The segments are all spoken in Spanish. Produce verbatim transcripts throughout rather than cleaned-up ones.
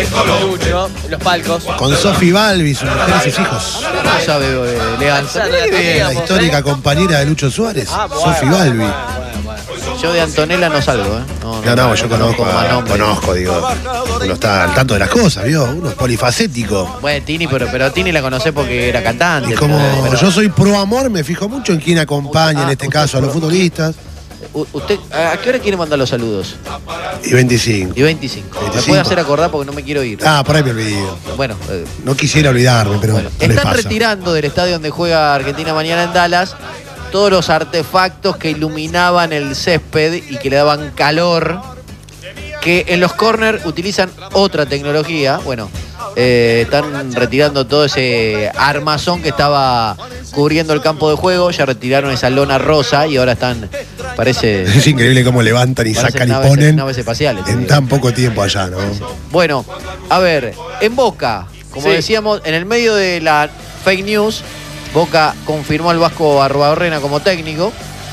Lucho, en los palcos. Con Sofi Balbi, su mujer y sus hijos. No sabe eh, elegancia. La histórica compañera de Lucho Suárez, Ah, bueno, Sofi Balbi. bueno, bueno. Yo de Antonella no salgo, ¿eh? No, No, no, yo conozco, más a- nombre. conozco, digo. Uno está al tanto de las cosas, ¿vio? Uno es polifacético. Bueno, Tini, pero, pero Tini la conocés porque era cantante. Y como pero- yo soy pro amor, me fijo mucho en quién acompaña, Ah, en este usted caso, a los pro- futbolistas. U- ¿Usted a qué hora quiere mandar los saludos? Y veinticinco. Y veinticinco. ¿Me veinticinco. puede hacer acordar porque no me quiero ir? Ah, por ahí me olvidé. Bueno, eh, No quisiera olvidarme, pero bueno. no les Están pasa. retirando del estadio donde juega Argentina mañana en Dallas todos los artefactos que iluminaban el césped y que le daban calor, que en los corners utilizan otra tecnología. Bueno, eh, están retirando todo ese armazón que estaba cubriendo el campo de juego, ya retiraron esa lona rosa y ahora están, parece, Es increíble cómo levantan y parecen sacan y naves, ponen naves espaciales. te en digo. tan poco tiempo allá, ¿no? Bueno, a ver, en Boca, como Sí. decíamos, en el medio de la fake news, Boca confirmó al Vasco Arruabarrena como técnico.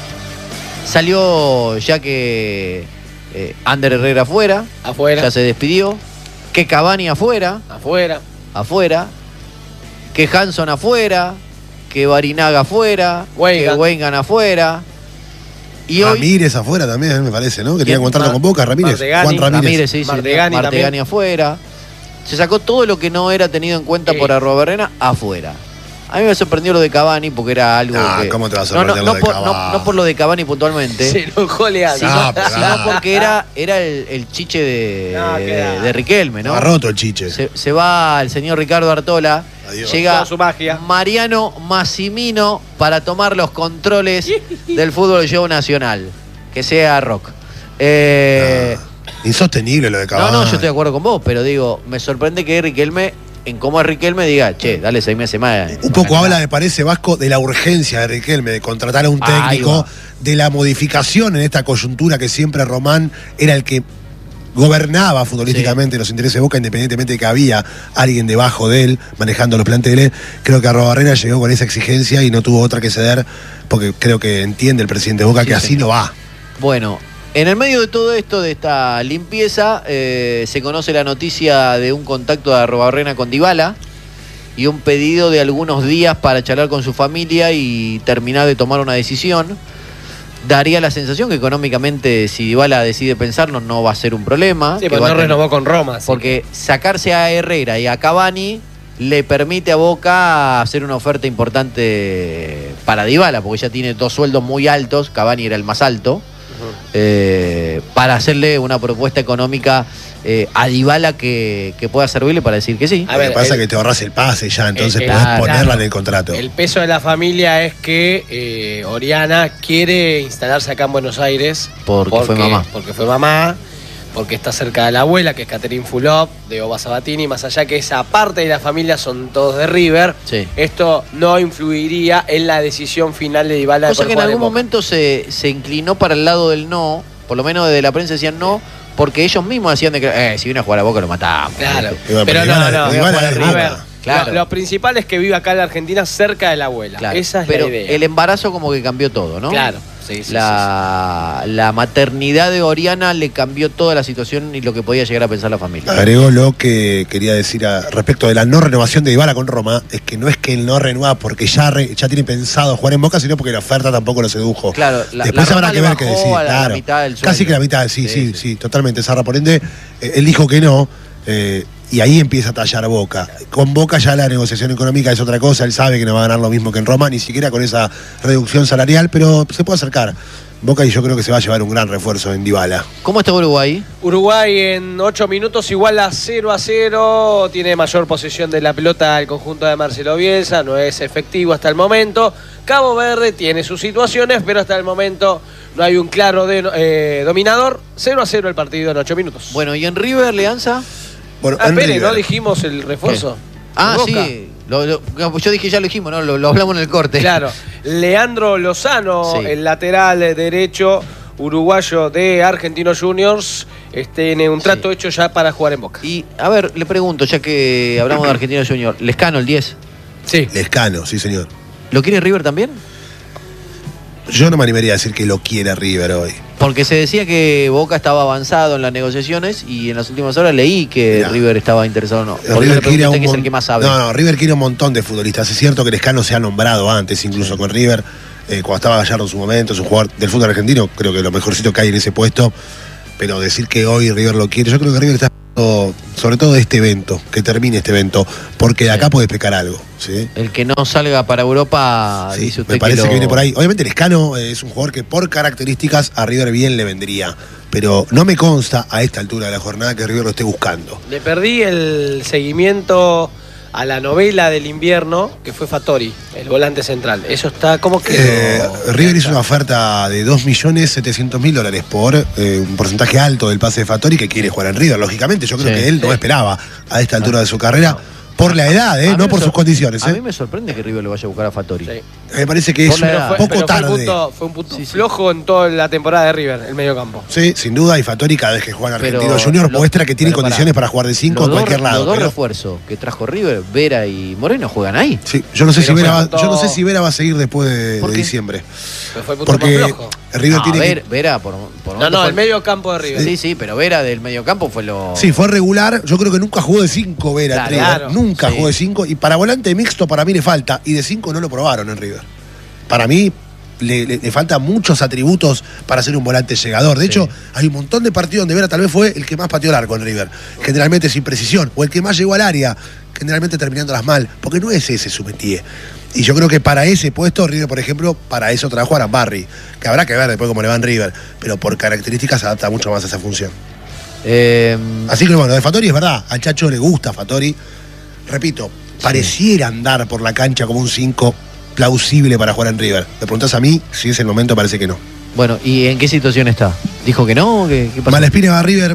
Salió ya que eh, Ander Herrera afuera, Afuera. ya se despidió. Que Cavani afuera, Afuera. afuera. Que Hanson afuera. Que Barinaga afuera. Weigand. Que Weigand afuera. Y hoy Ramírez afuera también, me parece, ¿no? Querían ¿Quién? contarlo Mar- con Boca, Ramírez. Martegani. Juan Ramírez. Ramírez, sí, sí. Martegani Martegani también. afuera. Se sacó todo lo que no era tenido en cuenta Eh. por Arruabarrena afuera. A mí me sorprendió lo de Cavani porque era algo Ah, que... ¿cómo te va a no, no, sorprender no lo de por, Cavani? no- no por lo de Cavani puntualmente, Se enojó Leandro. sino, Ah, pero sino ah. porque era, era el, el chiche de, No, de, queda. de Riquelme, ¿no? Ha roto el chiche. Se, se va el señor Ricardo Artola. Adiós. Llega Con su magia. Mariano Massimino para tomar los controles del fútbol show nacional. Que sea rock. Eh, Ah, insostenible lo de no, Cavani. no, yo estoy de acuerdo con vos, pero digo, me sorprende que Riquelme, en cómo es Riquelme, diga, che, dale seis meses más. Un poco habla, me parece, Vasco, de la urgencia de Riquelme, de contratar a un Ahí técnico, va. de la modificación en esta coyuntura que siempre Román era el que gobernaba futbolísticamente los intereses de Boca, independientemente de que había alguien debajo de él manejando los planteles. Creo que Arruabarrena llegó con esa exigencia y no tuvo otra que ceder, porque creo que entiende el presidente de Boca Sí, que así señor. no va. Bueno, en el medio de todo esto, de esta limpieza, eh, se conoce la noticia de un contacto de Arruabarrena con Dybala y un pedido de algunos días para charlar con su familia y terminar de tomar una decisión. Daría la sensación que económicamente, si Dybala decide pensarlo, no va a ser un problema. Sí, que pero va a no tener- renovó con Roma. así Porque sacarse a Herrera y a Cavani le permite a Boca hacer una oferta importante para Dybala, porque ya tiene dos sueldos muy altos, Cavani era el más alto, eh, para hacerle una propuesta económica eh, a Dybala que, que pueda servirle para decir que sí. A Lo ver, que pasa es el- que te ahorras el pase ya, entonces el- podés claro, ponerla claro. en el contrato. El peso de la familia es que eh, Oriana quiere instalarse acá en Buenos Aires. Porque fue mamá. Porque fue mamá, porque está cerca de la abuela, que es Catherine Fulop, de Oba Sabatini, más allá que esa parte de la familia son todos de River. Sí. Esto no influiría en la decisión final de Dybala. de Cosa que poder en jugar algún Boca. momento se, se inclinó para el lado del no, por lo menos desde la prensa decían no, porque ellos mismos decían de que eh, si viene a jugar a Boca lo matamos. Claro, Y bueno, pero pero no, Dybala- no, Dybala a es de River. Boca. Claro. Lo, lo principal es que vive acá en la Argentina cerca de la abuela. Claro, Esa es pero la idea. el embarazo como que cambió todo, ¿no? Claro, sí, sí, la, la maternidad de Oriana le cambió toda la situación y lo que podía llegar a pensar la familia. Agregó lo que quería decir a- respecto de la no renovación de Dybala con Roma, es que no es que él no renueva porque ya, re- ya tiene pensado jugar en Boca, sino porque la oferta tampoco lo sedujo. Claro, la- Después la habrá Roma que le ver qué bajó decir. a la- la Claro. mitad del Casi sueldo. que la mitad, sí, sí, Sí, sí, sí. totalmente. Sarra, por ende, eh, él dijo que no, eh, y ahí empieza a tallar Boca. Con Boca ya la negociación económica es otra cosa, él sabe que no va a ganar lo mismo que en Roma, ni siquiera con esa reducción salarial, pero se puede acercar. Boca, y yo creo que se va a llevar un gran refuerzo en Dybala. ¿Cómo está Uruguay? Uruguay en ocho minutos igual a cero a cero, tiene mayor posesión de la pelota el conjunto de Marcelo Bielsa, no es efectivo hasta el momento. Cabo Verde tiene sus situaciones, pero hasta el momento no hay un claro de- eh, dominador. cero a cero el partido en ocho minutos. Bueno, ¿y en River, Leanza? Bueno, Ah, en espere, River. ¿no dijimos el refuerzo? Ah, De Boca. sí. Lo- lo- yo dije, ya lo dijimos, ¿no? Lo, lo hablamos en el corte. Claro, Leandro Lozano, Sí. el lateral derecho uruguayo de Argentinos Juniors, este, tiene un trato Sí. hecho ya para jugar en Boca. Y, a ver, le pregunto, ya que hablamos de Argentino Junior, Lescano, el diez, Sí. Lescano, sí señor. ¿lo quiere River también? Yo no me animaría a decir que lo quiere River hoy. Porque se decía que Boca estaba avanzado en las negociaciones y en las últimas horas leí que Mirá. River estaba interesado o no. Porque River le quiere a pregunté un que es el mon- que más sabe. No, no, River quiere un montón de futbolistas. Es cierto que Lescano se ha nombrado antes, incluso Sí. con River, eh, cuando estaba Gallardo en su momento, es un jugador del fútbol argentino, creo que lo mejorcito que hay en ese puesto. Pero decir que hoy River lo quiere, yo creo que River está esperando, sobre todo de este evento, que termine este evento, porque de acá Sí. puede explicar algo. ¿Sí? El que no salga para Europa, Sí, dice usted me parece que, que, lo- viene por ahí. Obviamente Lescano eh, es un jugador que por características a River bien le vendría, pero no me consta a esta altura de la jornada que River lo esté buscando. Le perdí el seguimiento a la novela del invierno, que fue Fattori, el volante central. Eso está como que... Eh, River hizo una oferta de dos millones setecientos mil dólares por eh, un porcentaje alto del pase de Fattori que quiere jugar en River. Lógicamente, yo creo Sí, que él no sí. esperaba a esta altura de su carrera, por la edad, eh, A mí no me por sor- sus condiciones. A eh. mí me sorprende que River lo vaya a buscar a Fattori. Sí. Me parece que Por es la un edad. poco Pero tarde. Fue un punto, fue un punto Sí, sí. flojo en toda la temporada de River, el medio campo. Sí, sin duda, y Fattori cada vez que juega en Pero Argentino Junior lo- muestra que tiene pero condiciones pará. para jugar de cinco Los en dos- cualquier lado. Los dos pero- refuerzos que trajo River, Vera y Moreno, juegan ahí. Sí, yo no sé Pero si Vera fue va, punto- yo no sé si Vera va a seguir después de, ¿Por de qué? diciembre. Pero fue el punto Porque más flojo. River No, tiene Ver- que. Vera, por, por No, momento no, fue- el medio campo de River. Sí, sí, pero Vera del medio campo fue lo... Sí, fue regular. Yo creo que nunca jugó de cinco Vera en Claro, River. claro. Nunca Sí. jugó de cinco. Y para volante mixto para mí le falta. Y de cinco no lo probaron en River. Para mí le, le, le faltan muchos atributos para ser un volante llegador. De Sí. hecho, hay un montón de partidos donde Vera tal vez fue el que más pateó el arco en River. Generalmente sin precisión. O el que más llegó al área. Generalmente terminándolas mal. Porque no es ese su métier. Y yo creo que para ese puesto, River, por ejemplo, para eso trajo a Arambarri. Que habrá que ver después cómo le va en River. Pero por características se adapta mucho más a esa función. Eh, Así que bueno, de Fattori es verdad, al Chacho le gusta Fattori. Repito, pareciera andar por la cancha como un cinco plausible para jugar en River. Me preguntás a mí, si es el momento, parece que no. bueno, ¿y en qué situación está? ¿Dijo que no? ¿Qué, qué pasó? Malespina va a River.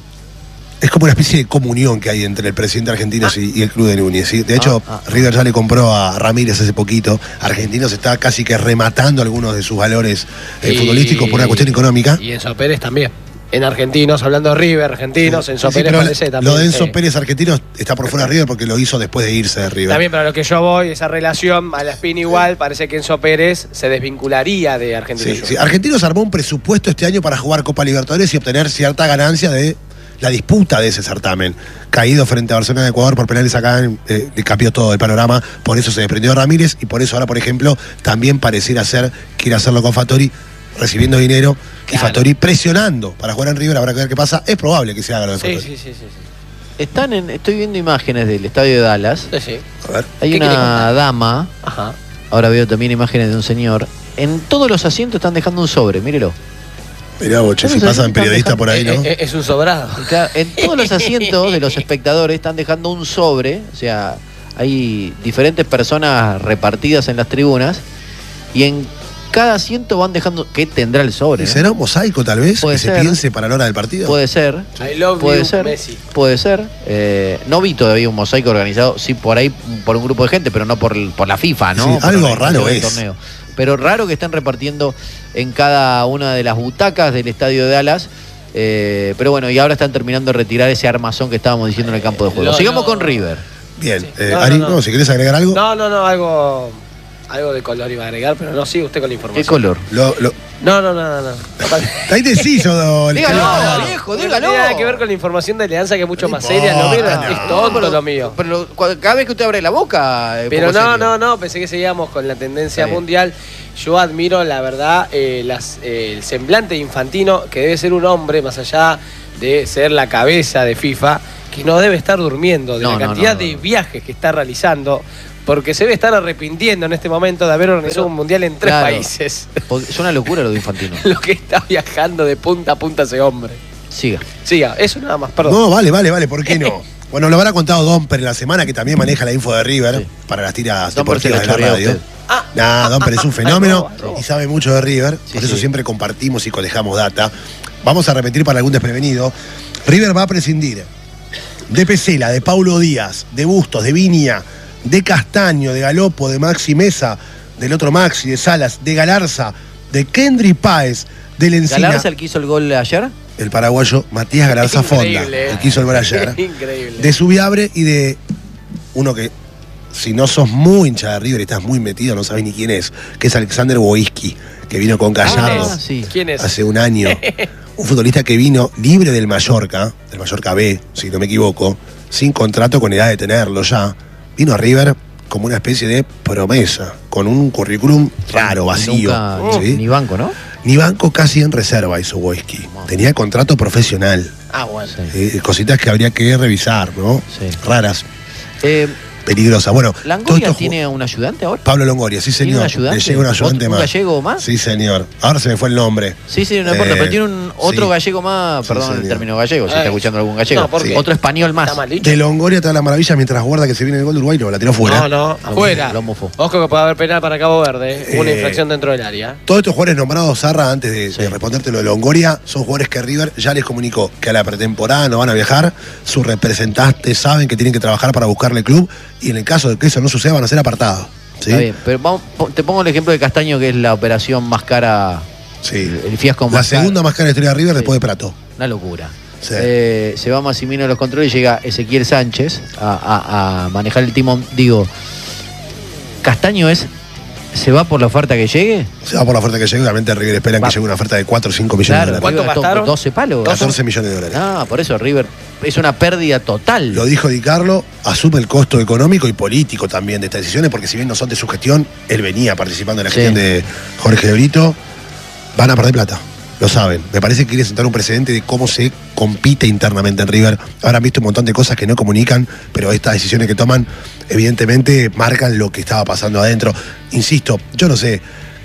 Es como una especie de comunión que hay entre el presidente argentino y, y el club de Núñez. ¿sí? De hecho, Ah, ah. River ya le compró a Ramírez hace poquito. Argentinos está casi que rematando algunos de sus valores eh, Y- futbolísticos por una cuestión económica. Y Enzo Pérez también. En Argentinos, hablando de River, Argentinos, Enzo Sí, Pérez pero parece también. lo de Enzo sí. Pérez argentino está por fuera de River porque lo hizo después de irse de River. También, pero a lo que yo voy, esa relación, a la espina igual, parece que Enzo Pérez se desvincularía de Argentinos. Sí, sí. Argentinos armó un presupuesto este año para jugar Copa Libertadores y obtener cierta ganancia de la disputa de ese certamen. Caído frente a Barcelona de Ecuador por penales acá, eh, le cambió todo el panorama, por eso se desprendió Ramírez y por eso ahora, por ejemplo, también pareciera ser, quiere hacerlo con Fattori, recibiendo dinero y Claro. Fattori presionando para jugar en River, habrá que ver qué pasa. Es probable que se haga lo de Sí, Fattori. sí, sí, sí, sí. Están en, estoy viendo imágenes del estadio de Dallas. Sí, sí. A ver. Hay ¿Qué quiere una contar? dama, Ajá. ahora veo también imágenes de un señor. En todos los asientos están dejando un sobre, mírelo. Mirá, boche, si Bueno, pasan están periodistas dejando- por ahí, ¿no? Eh, eh, Es un sobrado. Y claro, en todos los asientos de los espectadores están dejando un sobre, o sea, hay diferentes personas repartidas en las tribunas y en cada asiento van dejando, ¿qué tendrá el sobre? ¿Y no? será un mosaico tal vez? Puede que ser. se piense para la hora del partido. Puede ser, I love puede you, ser, Messi. puede ser. Eh, no vi todavía un mosaico organizado, sí por ahí por un grupo de gente, pero no por, el- por la FIFA, ¿no? Sí, Por algo la raro organización del es. torneo. Pero raro que estén repartiendo en cada una de las butacas del estadio de Dallas. Eh, pero bueno, y ahora están terminando de retirar ese armazón que estábamos diciendo en el campo de juego. Lo- Sigamos lo- con River. Bien, Sí. eh, No, no, Ari, no. no, si querés agregar algo. No, no, no, algo, algo de color iba a agregar, pero no, sigue usted con la información. ¿Qué color? Lo, lo, No, no, no, no. no. está indeciso. el Dígalo, canal. viejo, No tiene dígalo. nada que ver con la información de Alianza, que es mucho No más seria. Lo mío importa, es no. tonto pero, lo mío. Pero lo- cua- cada vez que usted abre la boca. eh, Pero poco no, serio. no, no, pensé que seguíamos con la tendencia Está bien. mundial. Yo admiro, la verdad, eh, las, eh, el semblante de Infantino, que debe ser un hombre, más allá de ser la cabeza de FIFA, que no debe estar durmiendo de No, la no, cantidad no, no, de no. viajes que está realizando, porque se debe estar arrepintiendo en este momento de haber organizado Pero, un mundial en tres claro. países. Porque es una locura lo de Infantino. Lo que está viajando de punta a punta ese hombre. Siga. Siga, eso nada más, perdón. No, vale, vale, vale, ¿por qué no? Bueno, lo habrá contado Domper en la semana, que también maneja la info de River Sí. para las tiras Domper se deportivas de lo la chorea a radio. usted. Ah, Nah, Domper es un fenómeno Ay, no, no. y sabe mucho de River, Sí, por eso sí. siempre compartimos y cotejamos data. Vamos a repetir para algún desprevenido. River va a prescindir de Pesela, de Paulo Díaz, de Bustos, de Viña, de Castaño, de Galopo, de Maxi Mesa, del otro Maxi, de Salas, de Galarza, de Kendry Páez, de Lencina. ¿Galarza el que hizo el gol ayer? El paraguayo Matías Galarza Fonda, Increíble, eh. el que hizo el gol ayer. Increíble. De Subiabre y de uno que, si no sos muy hincha de River y estás muy metido, no sabes ni quién es, que es Alexander Boiski, que vino con Gallardo Ah, sí. ¿Quién es? hace un año. Un futbolista que vino libre del Mallorca, del Mallorca B, si no me equivoco, sin contrato con edad de tenerlo ya. Vino a River como una especie de promesa, con un currículum raro, vacío. Nunca, ¿sí? Ni banco, ¿no? Ni banco, casi en reserva hizo Wojski. Tenía contrato profesional. Ah, bueno. Sí. Eh, cositas que habría que revisar, ¿no? Sí. Raras, Eh, peligrosas. Bueno, todo ¿Langoria esto ju- tiene un ayudante ahora? Pablo Longoria, sí ¿Tiene señor. un ayudante? Le llega un ayudante ¿Otro- un más. gallego más? Sí, señor. Ahora se me fue el nombre. Sí, sí, no importa, Eh, pero tiene un otro sí. gallego más, Sí, perdón el señor. término gallego, si Ay. está escuchando algún gallego. No, ¿por qué? Otro español más. Está mal dicho. De Longoria te da la maravilla mientras guarda que se viene el gol de Uruguay, no, la tiró fuera. No, no, afuera. Lo mofó. Ojo que puede haber penal para Cabo Verde. ¿eh? Una Eh, infracción dentro del área. Todos estos jugadores nombrados, Zarra, antes de, Sí. de responderte lo de Longoria, son jugadores que River ya les comunicó que a la pretemporada no van a viajar, sus representantes saben que tienen que trabajar para buscarle club y en el caso de que eso no suceda van a ser apartados. ¿sí? Está bien, pero vamos, po- te pongo el ejemplo de Castaño, que es la operación más cara, Sí. el fiasco La más caro. segunda más cara de la historia de River Sí. después de Prato. Una locura. Sí. Eh, se va Massimino a los controles y llega Ezequiel Sánchez a, a- a manejar el timón. Digo, Castaño es. ¿Se va por la oferta que llegue? Se va por la oferta que llegue, obviamente River esperan Va. que llegue una oferta de cuatro o cinco millones Claro, de ¿Cuánto dólares. River gastó gastaron? doce palos. catorce millones de dólares. No, por eso River es una pérdida total. Lo dijo Di Carlo, asume el costo económico y político también de estas decisiones, porque si bien no son de su gestión, él venía participando en la Sí. gestión de Jorge de Brito, van a perder plata, lo saben. Me parece que quiere sentar un precedente de cómo se compite internamente en River. Ahora han visto un montón de cosas que no comunican, pero estas decisiones que toman, evidentemente, marcan lo que estaba pasando adentro. Insisto, yo no sé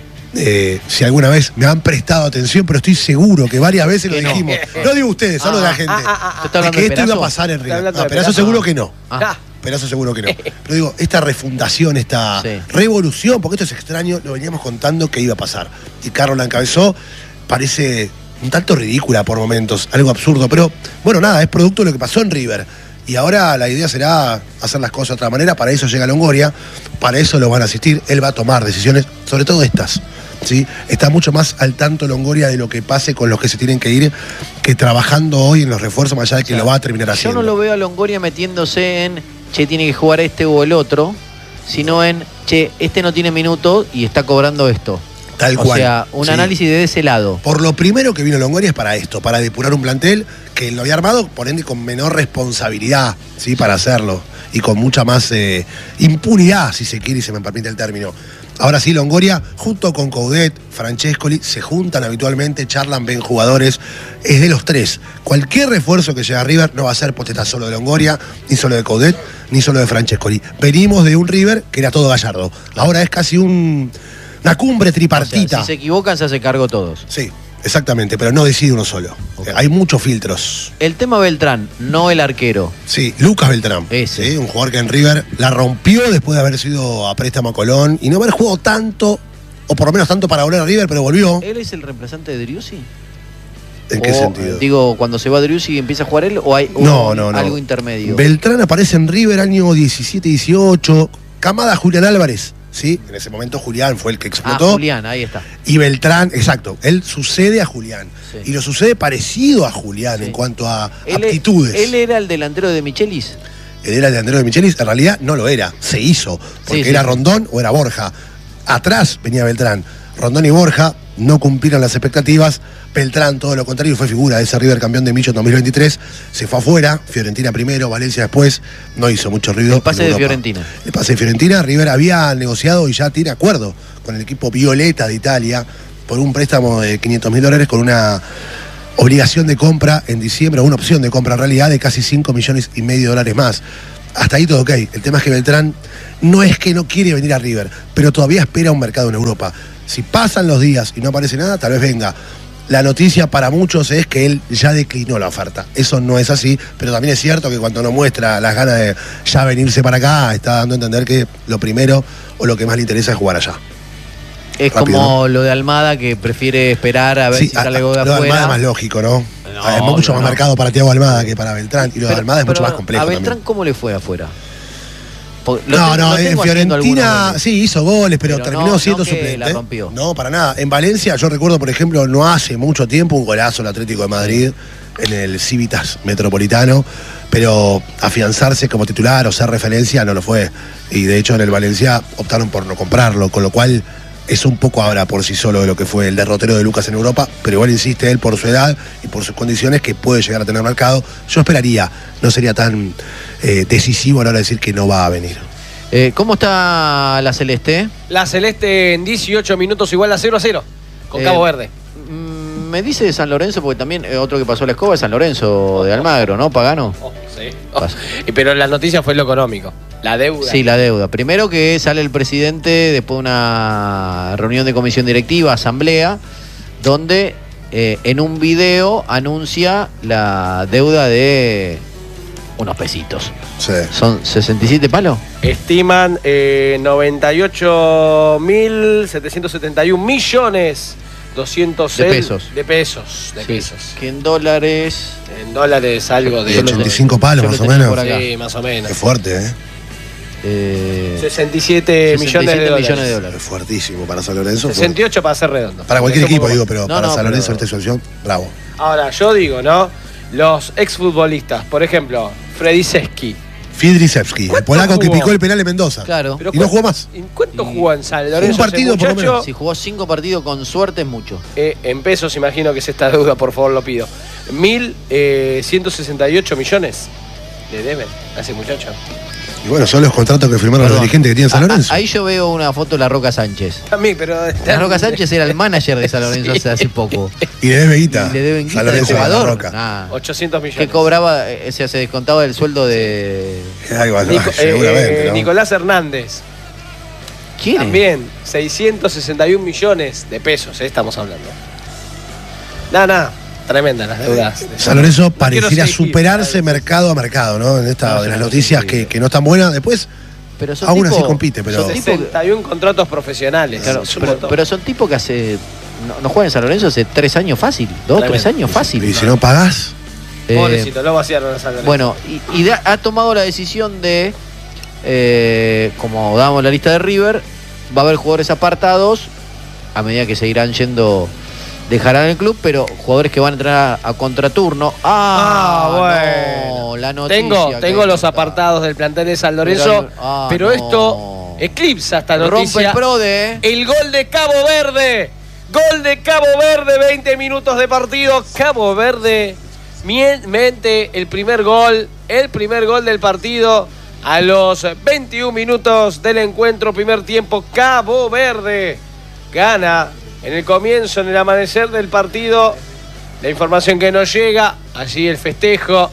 eh, si alguna vez me han prestado atención, pero estoy seguro que varias veces Que lo no. dijimos. No digo ustedes, hablo de la Ah, gente. ah, ah, ah, ¿Usted está de hablando que de esto iba a Perazo? pasar en Está River. hablando No, de pero eso Perazo. seguro que no. Ah. Ah. Pero eso seguro que no. Pero digo, esta refundación, esta Sí. revolución, porque esto es extraño, lo veníamos contando que iba a pasar. Y Carlos la encabezó, parece un tanto ridícula por momentos, algo absurdo, pero bueno, nada, es producto de lo que pasó en River. Y ahora la idea será hacer las cosas de otra manera, para eso llega Longoria, para eso lo van a asistir, él va a tomar decisiones, sobre todo estas. ¿sí? Está mucho más al tanto Longoria de lo que pase con los que se tienen que ir, que trabajando hoy en los refuerzos, más allá de que O sea, lo va a terminar Yo haciendo. no lo veo a Longoria metiéndose en, che, tiene que jugar este o el otro, sino en, che, este no tiene minuto y está cobrando esto. Tal o cual. sea, un Sí. análisis de ese lado. Por lo primero que vino Longoria es para esto, para depurar un plantel que lo había armado, por ende, con menor responsabilidad, ¿sí? Para hacerlo. Y con mucha más eh, impunidad, si se quiere y se me permite el término. Ahora sí, Longoria, junto con Coudet, Francescoli, se juntan habitualmente, charlan, ven jugadores. Es de los tres. Cualquier refuerzo que llegue a River no va a ser poteta solo de Longoria, ni solo de Coudet, ni solo de Francescoli. Venimos de un River que era todo Gallardo. Ahora es casi un, una cumbre O sea, tripartita. si se equivocan, se hace cargo todos. Sí, exactamente, pero no decide uno solo. Ok. Eh, Hay muchos filtros. El tema Beltrán, no el arquero. Sí, Lucas Beltrán. Ese. ¿sí? Un jugador que en River la rompió después de haber sido a préstamo a Colón y no haber jugado tanto, o por lo menos tanto para volver a River, pero volvió. ¿Él es el reemplazante de Driussi? ¿En qué O, sentido? Digo, cuando se va Driussi y empieza a jugar él, o hay o No, no, no. algo intermedio. Beltrán aparece en River año diecisiete dieciocho. Camada Julián Álvarez. ¿sí? En ese momento Julián fue el que ah, explotó. Julián, ahí está. Y Beltrán, exacto, él sucede a Julián. Sí. Y lo sucede parecido a Julián Sí. en cuanto a Él, aptitudes. él era el delantero de Michelis. Él era el delantero de Michelis, en realidad no lo era, se hizo, porque Sí, sí, era sí. Rondón o era Borja. Atrás venía Beltrán. Rondón y Borja no cumplieron las expectativas. Beltrán, todo lo contrario, fue figura de ese River campeón de Millo en dos mil veintitrés. Se fue afuera, Fiorentina primero, Valencia después. No hizo mucho ruido. El pase en de Europa. Fiorentina. El pase de Fiorentina. River había negociado y ya tiene acuerdo con el equipo Violeta de Italia por un préstamo de quinientos mil dólares con una obligación de compra en diciembre, o una opción de compra en realidad de casi cinco millones y medio de dólares más. Hasta ahí todo ok. El tema es que Beltrán no es que no quiere venir a River, pero todavía espera un mercado en Europa. Si pasan los días y no aparece nada, tal vez venga. La noticia para muchos es que él ya declinó la oferta. Eso no es así, pero también es cierto que cuando no muestra las ganas de ya venirse para acá, está dando a entender que lo primero o lo que más le interesa es jugar allá. Es Rápido, como lo de Almada, que prefiere esperar a ver Sí, si sale algo de lo de Almada es afuera. más lógico, ¿no? No, es mucho no, más no. marcado para Thiago Almada que para Beltrán. Y lo de Pero- Almada es mucho pero más complejo ¿A Beltrán también. cómo le fue afuera? Porque lo No, tengo- no, lo en tengo haciendo algunos Fiorentina goles. sí hizo goles, pero, Pero terminó no- siendo no que suplente. la rompió. No, para nada. En Valencia, yo recuerdo, por ejemplo, no hace mucho tiempo un golazo el Atlético de Madrid en el Civitas Metropolitano, pero afianzarse como titular o ser referencia no lo fue. Y de hecho en el Valencia optaron por no comprarlo, con lo cual es un poco ahora por sí solo de lo que fue el derrotero de Lucas en Europa, pero igual insiste él por su edad y por sus condiciones que puede llegar a tener mercado. Yo esperaría, no sería tan eh, decisivo a la hora de decir que no va a venir. Eh, ¿Cómo está la Celeste? La Celeste en dieciocho minutos igual a cero a cero con Eh, Cabo Verde. Mm, Me dice de San Lorenzo, porque también eh, otro que pasó la escoba es San Lorenzo de Almagro, ¿no? Pagano. Oh, sí. Oh, y pero la noticia fue lo económico, la deuda. Sí, la deuda. Primero que sale el presidente después de una reunión de comisión directiva, asamblea, donde eh, en un video anuncia la deuda de unos pesitos. Sí. ¿Son sesenta y siete palos? Estiman eh, noventa y ocho mil setecientos setenta y un millones doscientos De pesos. De pesos, de Sí, pesos. que en dólares... En dólares algo de... Y ochenta y cinco palos yo lo más o tenía menos. por acá. Sí, más o menos. Es fuerte, ¿eh? Eh, sesenta y siete millones de dólares. millones de Es dólares. fuertísimo para San Lorenzo. sesenta y ocho para ser redondo. Para cualquier Eso equipo, muy digo, bueno. pero No, para no, San pero- Lorenzo esta situación, bravo. Ahora, yo digo, ¿no? Los exfutbolistas, por ejemplo, Freddy Seschi. Fidrisevski, el ¿Cuánto polaco que jugó? picó el penal de Mendoza. Claro. Pero Y no ¿cuánto- jugó más. ¿En cuánto Y- jugó en San Lorenzo Un partido, ese por lo muchacho? menos. Si jugó cinco partidos con suerte es mucho. Eh, en pesos, imagino que es esta deuda, por favor, lo pido. Mil ciento sesenta y ocho millones le deben a ese muchacho. Y bueno, son los contratos que firmaron los Perdón. dirigentes que tienen San Ah, Lorenzo. ah, Ahí yo veo una foto de la Roca Sánchez. A mí, pero... La Roca Sánchez era el manager de San Lorenzo hace, hace poco. Y le debe guita. Y le deben guita San de Lorenzo a La jugador. Roca. Nah. ochocientos millones. Que cobraba, eh, o sea, se descontaba del sueldo de... Algo así, Nico- seguramente, eh, ¿no? Nicolás Hernández. ¿Quién es? También, seiscientos sesenta y un millones de pesos, eh, estamos hablando. Nada, nada. Tremenda las deudas. de San Lorenzo No quiero pareciera seguir, superarse ¿sabes? mercado a mercado, ¿no? En esta No, de las no, noticias sí, que, sí. que no están buenas. Después, Pero son aún tipo- así compite, pero. son tipo- sesenta y un contratos profesionales. Claro, Es un pero, montón. pero son tipos que hace... No, no juegan en San Lorenzo hace tres años fácil. Dos, Tremendo. tres años fácil. Y si no pagás, Eh, Pobrecito, lo vaciaron a San Lorenzo. Bueno, y, y da- ha tomado la decisión de, eh, como damos la lista de River, va a haber jugadores apartados, a medida que seguirán yendo, dejarán el club, pero jugadores que van a entrar a, a contraturno. Ah, Ah, bueno. no, la noticia Tengo, que tengo hay los que contar. apartados del plantel de San Lorenzo, Pero- ah, pero no. esto eclipsa esta Rompe noticia. el PRODE, ¿eh? El gol de Cabo Verde. Gol de Cabo Verde, veinte minutos de partido. Cabo Verde mien- mete el primer gol, el primer gol del partido a los veintiún minutos del encuentro, primer tiempo. Cabo Verde gana en el comienzo, en el amanecer del partido. La información que nos llega, allí el festejo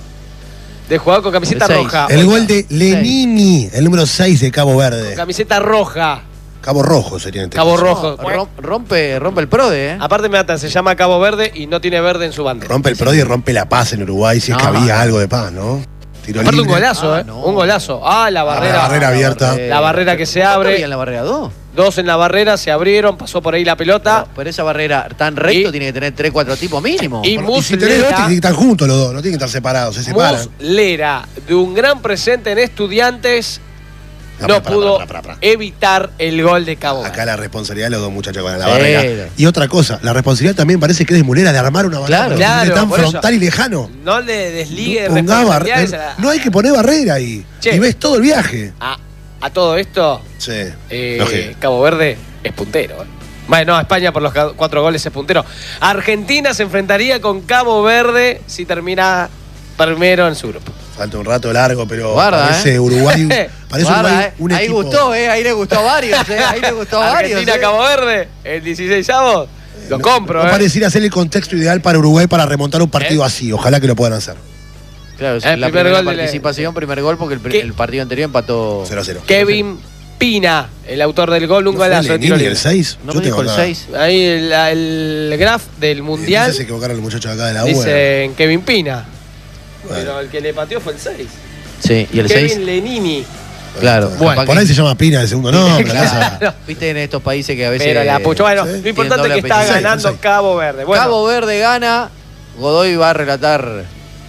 de jugador con camiseta El seis. roja. el gol de Lenini, el número seis de Cabo Verde. Camiseta roja. Cabo Rojo sería en este Cabo caso. Rojo. No, rom- rompe, rompe el PRODE, ¿eh? Aparte me matan, se llama Cabo Verde y no tiene verde en su bandera. Rompe el Prodi y rompe la paz en Uruguay, si es que No. había algo de paz, ¿no? Tiro Aparte un libre. golazo, Ah, ¿eh? no. Un golazo. Ah, la barrera. la barrera abierta. La barrera que se ¿Cuánto abre. había en la barrera? ¿Dos? Dos en la barrera, se abrieron, pasó por ahí la pelota. Pero, pero esa barrera tan recto Y- tiene que tener tres, cuatro tipos mínimo. y Y si tenés dos, tienen que estar juntos los dos, no tienen que estar separados, se separan. Muslera, de un gran presente en Estudiantes, No, no pará, pará, pudo pará, pará, pará. evitar el gol de Cabo Verde. Acá la responsabilidad de los dos muchachos con la Sí. barrera. Y otra cosa, la responsabilidad también parece que es de Mulera de armar una barrera Claro. pero Claro, tiene tan por eso. frontal y lejano. No le desligue No, ponga responsabilidades barrera. a la- No hay que poner barrera ahí. Che. Y ves todo el viaje. a, a todo esto, Sí. eh, lógico. Cabo Verde es puntero. ¿eh? Bueno, España por los ca- cuatro goles es puntero. Argentina se enfrentaría con Cabo Verde si termina primero en su grupo. Falta un rato largo, pero Guarda, parece eh. Uruguay. Parece Guarda, Uruguay eh. un Ahí equipo. gustó, ¿eh? Ahí le gustó a varios, ¿eh? Ahí le gustó a varios. Argentina, ¿eh? Cabo Verde, el dieciséis avos, lo No- compro, No ¿eh? pareciera ser el contexto ideal para Uruguay para remontar un partido ¿Eh? así. Ojalá que lo puedan hacer. Claro, es El la primer primera gol de la- participación, primer gol, porque el, pri- ¿Qué? el partido anterior empató. cero a cero. Kevin Pina, el autor del gol, un ¿No fue golazo de tiro Lenini libre. el seis? ¿No Yo me dijo el tengo acá. seis? Ahí el, el graph del mundial Entonces se equivocaron los muchachos acá de la U. dice Kevin Pina. Bueno. Pero el que le pateó fue el seis. Sí, y el Kevin seis. Lenini. Claro. Bueno, capaz por que- ahí se llama Pina el segundo nombre. Claro. casa. Viste en estos países que a veces. Pero la pucha. Bueno, sí. lo importante es Tienen que está doble apellido. ganando Sí, sí. Cabo Verde. Bueno, Cabo Verde gana. Godoy va a relatar.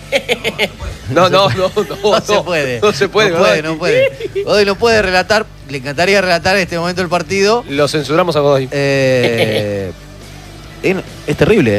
no, no, no, no, No, se puede. No se puede, No puede, Godoy. no puede. Godoy no puede relatar. Le encantaría relatar en este momento el partido. Lo censuramos a Godoy. Eh, es, es terrible, ¿eh?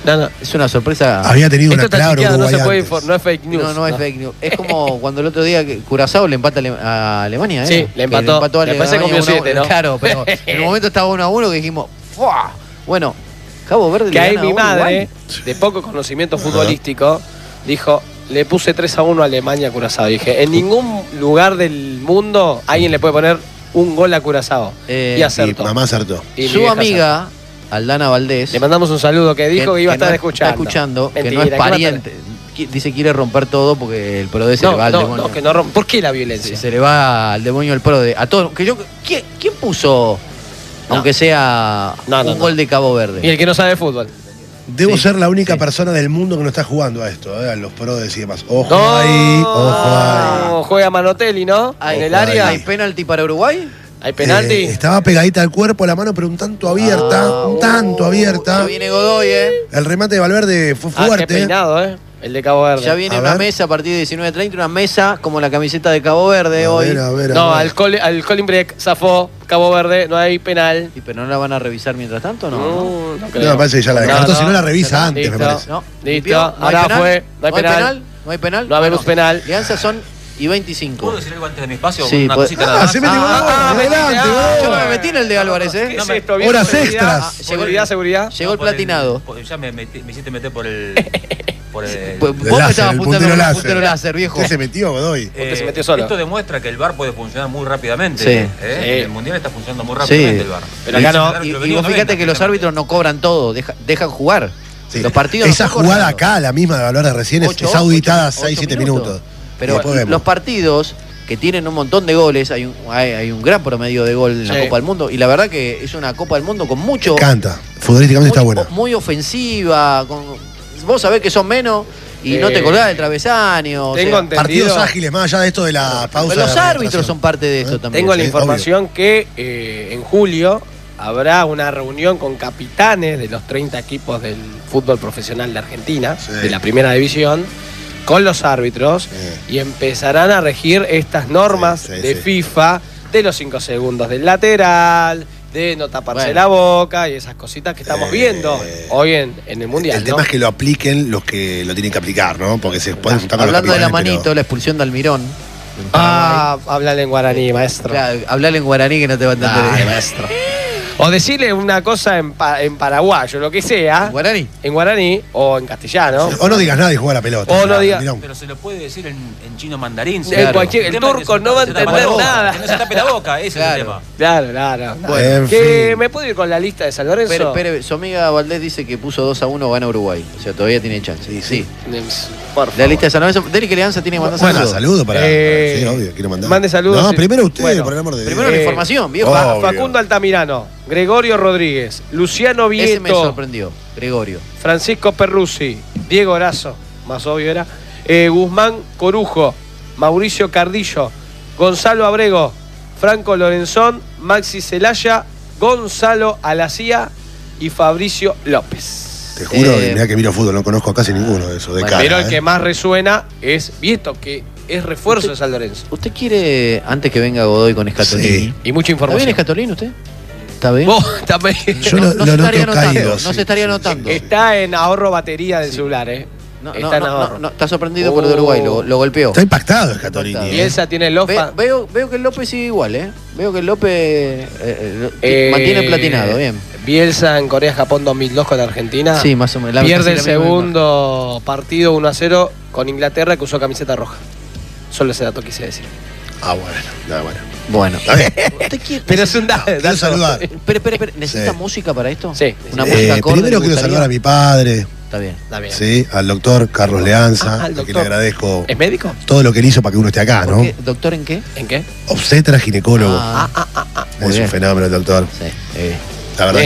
No, no. Es una sorpresa. Había tenido Esto una está clara chequeado, no se Uruguay puede antes. infor- no es fake news. No, no es No. fake news. Es como cuando el otro día que Curazao le empata a Ale- a Alemania, ¿eh? Sí, le Que empató. a Después se Alemania comió uno a siete, uno. ¿no? Claro, pero en el momento estaba uno a uno que dijimos, ¡fua! Bueno, Cabo Verde Que le ahí gana a mi madre, Uruguay. de poco conocimiento futbolístico, dijo, le puse tres a uno a Alemania a Curazao. Dije, en ningún lugar del mundo alguien le puede poner un gol a Curazao. Eh, y Y acertó. mamá acertó. Y mi Su vieja amiga, Aldana Valdés, acertó. Le mandamos un saludo que dijo que, iba a estar no escuchando. Está escuchando, que Mentira, no es va a estar- pariente. Qui- Dice que quiere romper todo porque el PRODE se No, le va al no, demonio. no, que no romp- ¿Por qué la se, violencia? se le va al demonio el PRODE. A todos. Que yo, ¿quién, quién puso, No. aunque sea No, no, un no. gol de Cabo Verde? Y el que no sabe fútbol. Debo Sí, ser la única sí. persona del mundo que no está jugando a esto, ¿eh? A los prodes y demás. Ojo No, ahí, ojo ahí. juega Manotelli, ¿no? Hay- en el Ojo área. ahí. ¿Hay penalti para Uruguay? ¿Hay penalti? Eh, estaba pegadita al cuerpo la mano, pero un tanto abierta. Ah, un tanto Ya abierta. viene Godoy, ¿eh? El remate de Valverde fue Ah, qué fuerte. peinado, ¿eh? El de Cabo Verde. Ya viene A una ver. mesa a partir de diecinueve treinta, una mesa como la camiseta de Cabo Verde a hoy. ver, a ver, a No, ver. al, Col al Colin Break zafó Cabo Verde, no hay penal. Sí, pero no la van a revisar mientras tanto, ¿no? No, no No, creo. me parece que ya la No, descartó, no, si no la revisa no, antes, me listo. parece. No, Listo, ¿limpió? ¿No hay ahora penal? fue, no hay penal. ¿No hay penal? No habemos penal. Alianza son y veinticinco. ¿Puedo decir algo antes de mi espacio? Sí, Una pues- cosita nada Ah, más. se mete gol. ah, Adelante, ah, gol. Yo no me metí en el de Álvarez, ¿eh? ¿Qué No es me- esto? ¿Bien? Horas Seguridad, extras. Seguridad, seguridad. Llegó el por platinado. por- ya me, metí- me hiciste meter por el. Por el Pues El vos me láser, estabas el apuntando puntero con el láser. puntero láser, viejo. ¿Qué se metió, Godoy? Usted se metió solo. Esto demuestra que el V A R puede funcionar muy rápidamente. Sí. ¿eh? Sí. El Mundial está funcionando muy rápidamente Sí. el V A R. Pero acá no. Y, Lo y venimos vos fíjate viendo, que los fíjate. árbitros no cobran todo, deja- dejan jugar. Sí. Los partidos no Esa son jugada cortados. acá, la misma de Valverde recién, es, Ocho- es auditada ocho- seis ocho siete minutos. Y Pero después vemos. los partidos que tienen un montón de goles, hay un, hay, hay un gran promedio de gol en la Sí. Copa del Mundo. Y la verdad que es una Copa del Mundo con mucho. Me encanta. Futbolísticamente está muy, buena. muy ofensiva. Con, vos sabés que son menos y no te Eh, colgás del travesaño. o tengo sea, entendido- Partidos ágiles, más allá de esto de la pausa. pero los de la árbitros son administración. parte de esto ¿Eh? también. Tengo la Sí, información que eh, en julio habrá una reunión con capitanes de los treinta equipos del fútbol profesional de Argentina, Sí. de la primera división, con los árbitros Sí. y empezarán a regir estas normas Sí, sí, de sí. FIFA de los cinco segundos del lateral, de no taparse Bueno. la boca y esas cositas que estamos Eh, viendo hoy en, en el Mundial. El ¿no? tema es que lo apliquen los que lo tienen que aplicar, ¿no? Porque se pueden juntar con los Hablando de la capitanes, manito, pero- la expulsión de Almirón. en Paraguay. Ah, hablar en guaraní, maestro. Claro, hablale en guaraní que no te va a entender. Dale, maestro. O decirle una cosa en, pa- en paraguayo, lo que sea, ¿En guaraní? en guaraní o en castellano. O no digas nada y juega la pelota. O no diga- Mirón. Pero se lo puede decir en, en chino mandarín. En claro. cualquier- el tema es que turco se no va a tape la entender boca, nada. Que no se tape la boca, ese Claro. es el tema. Claro, claro. En que fin. me puedo ir con la lista de San Lorenzo. Pero, pero su amiga Valdés dice que puso dos a uno, gana Uruguay. O sea, todavía tiene chance. Sí, sí. Por La favor. lista de San Lorenzo. Dele que Alianza tiene que mandar Bueno, saludos. saludo para. Eh, sí, obvio, quiero mandar. mande saludos, No, sí. primero usted, Bueno, por el amor de Dios. Primero la Eh, información, viejo. oh. Fa- Obvio. Facundo Altamirano, Gregorio Rodríguez, Luciano Ese me Vieto, sorprendió. Gregorio. Francisco Perruzzi, Diego Erazo, más obvio era, eh, Guzmán Corujo, Mauricio Cardillo, Gonzalo Abrego, Franco Lorenzón, Maxi Celaya, Gonzalo Alacía y Fabricio López. Te juro, Eh, mirá que miro fútbol, no conozco casi ninguno de esos de bueno, cara. Pero el ¿eh? que más resuena es Vieto, que es refuerzo de San Lorenzo. ¿Usted quiere, antes que venga Godoy con Escatolini? Sí. Y mucha ¿Está bien información. Escatolini usted? ¿Está bien? Vos, está bien. Yo no, lo- no lo se noto estaría anotando, caído, no sí, se estaría sí, anotando. Está en ahorro batería del celular, ¿eh? No, no, está en no, ahorro. no, no, está sorprendido por el de Uruguay, lo, lo golpeó. Está impactado Scatolini. Impactado. Y ¿eh? esa tiene el Ve- Lofa. veo, veo que el López sigue igual, ¿eh? Veo que el López eh, eh, Eh, mantiene platinado, bien. Bielsa en Corea-Japón dos mil dos con Argentina. Sí, más o menos. La- Pierde el casi la misma segundo partido uno a cero con Inglaterra, que usó camiseta roja. Solo ese dato quise decir. Ah, bueno, no, bueno. imagen. Bueno. Está bien. ¿Usted quiere- Pero es un dato. Quiero saludar. Espere, espere, espere. ¿Necesita Sí. música para esto? Sí. Una Sí. música Eh, acorde, primero ¿le quiero gustaría? saludar a mi padre, Está bien. Está bien. sí, al doctor Carlos Leanza, Ah, al a que le doctor. agradezco ¿Es médico? todo lo que él hizo para que uno esté acá, ¿Por ¿no? qué? ¿Doctor en qué? ¿En qué? Obstetra, ginecólogo. Ah, muy es un bien. fenómeno el doctor. Sí, eh, La verdad